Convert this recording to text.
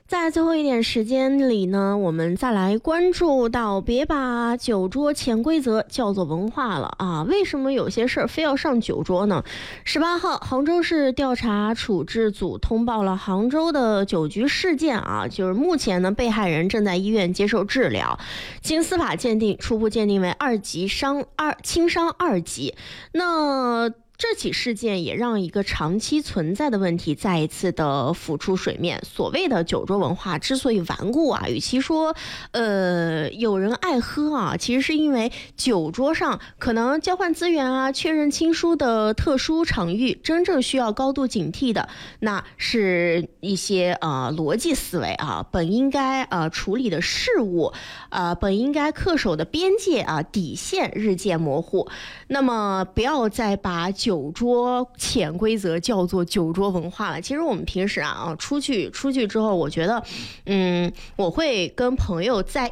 在最后一点时间里呢，我们再来关注到，别把酒桌潜规则叫做文化了啊！为什么有些事儿非要上酒桌呢？18号，杭州市调查处置组通报了杭州的酒局事件啊，就是目前呢，被害人正在医院接受治疗，经司法鉴定，初步鉴定为轻伤2级。那这起事件也让一个长期存在的问题再一次的浮出水面。所谓的酒桌文化之所以顽固啊，与其说有人爱喝啊，其实是因为酒桌上可能交换资源啊、确认亲疏的特殊场域，真正需要高度警惕的，那是一些逻辑思维啊，本应该处理的事物，本应该恪守的边界啊、底线日渐模糊。那么不要再把酒桌潜规则叫做酒桌文化了。其实我们平时出去之后，我觉得我会跟朋友在